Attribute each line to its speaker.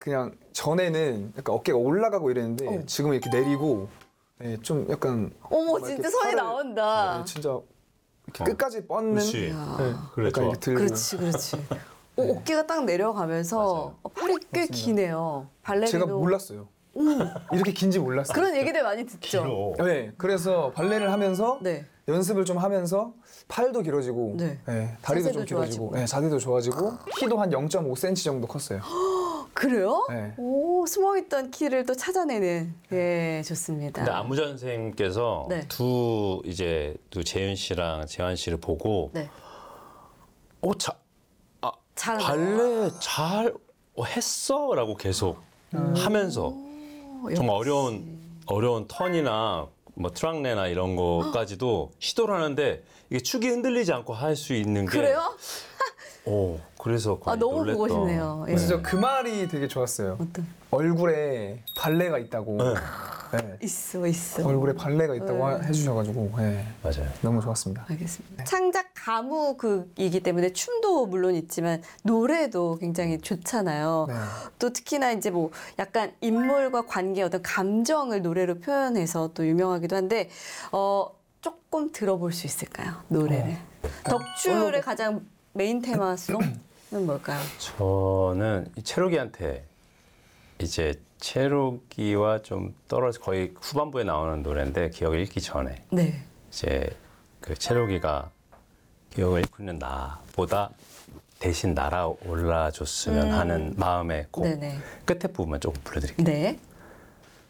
Speaker 1: 그냥 전에는 약간 어깨가 올라가고 이랬는데 지금은 이렇게 내리고 네, 좀 약간
Speaker 2: 어머,
Speaker 1: 막
Speaker 2: 진짜
Speaker 1: 이렇게
Speaker 2: 손이
Speaker 1: 팔을,
Speaker 2: 나온다.
Speaker 1: 네, 진짜 이렇게 끝까지 뻗는
Speaker 3: 그렇지.
Speaker 1: 네,
Speaker 3: 그래,
Speaker 1: 약간
Speaker 3: 좋아.
Speaker 1: 이렇게 들고
Speaker 2: 그렇지, 그렇지. 어깨가 딱 내려가면서 팔이 꽤
Speaker 1: 맞습니다.
Speaker 2: 기네요. 발레리노.
Speaker 1: 제가 몰랐어요. 이렇게 긴지 몰랐어요.
Speaker 2: 그런 얘기들 많이 듣죠.
Speaker 3: 길어.
Speaker 1: 네, 그래서 발레를 하면서
Speaker 2: 네.
Speaker 1: 연습을 좀 하면서 팔도 길어지고
Speaker 2: 네.
Speaker 1: 다리도
Speaker 2: 자세도
Speaker 1: 좀 길어지고
Speaker 2: 좋아지고.
Speaker 1: 자세도 좋아지고 키도 한 0.5cm 정도 컸어요.
Speaker 2: 그래요?
Speaker 1: 네.
Speaker 2: 오, 숨어있던 키를 또 찾아내는. 예, 좋습니다.
Speaker 3: 근데 안무전 선생님께서
Speaker 2: 네.
Speaker 3: 두 재윤 씨랑 재환 씨를 보고
Speaker 2: 네. 잘한다.
Speaker 3: 발레 잘 했어라고 계속 하면서 정말 어려운 턴이나 뭐 트랑레나 이런 거까지도 시도를 하는데 이게 축이 흔들리지 않고 할 수 있는 게
Speaker 2: 그래요?
Speaker 3: 그래서
Speaker 2: 아, 너무
Speaker 3: 놀랬던.
Speaker 2: 보고 싶네요. 예.
Speaker 1: 진짜 그 말이 되게 좋았어요.
Speaker 2: 어떤?
Speaker 1: 얼굴에 발레가 있다고.
Speaker 3: 네.
Speaker 1: 네.
Speaker 2: 있어.
Speaker 1: 얼굴에 발레가 있다고 해주셔가지고
Speaker 3: 맞아요.
Speaker 1: 너무 좋았습니다.
Speaker 2: 알겠습니다. 창작 가무극이기 때문에 춤도 물론 있지만 노래도 굉장히 좋잖아요.
Speaker 1: 네.
Speaker 2: 또 특히나 이제 뭐 약간 인물과 관계 어떤 감정을 노래로 표현해서 또 유명하기도 한데 조금 들어볼 수 있을까요? 노래를. 덕출의 가장 메인 테마송은 뭘까요?
Speaker 3: 저는 이 채록이한테 이제 채록이와 좀 떨어져 거의 후반부에 나오는 노래인데 기억을 잃기 전에
Speaker 2: 네.
Speaker 3: 이제 그 채록이가 기억을 잃고 있는 나보다 대신 날아올라줬으면 하는 마음의 곡
Speaker 2: 네네.
Speaker 3: 끝에 부분만 조금 불러드릴게요.
Speaker 2: 네.